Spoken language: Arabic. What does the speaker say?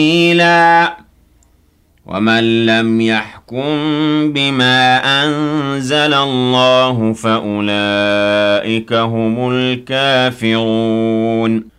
سبيلا ومن لم يحكم بما أنزل الله فأولئك هم الكافرون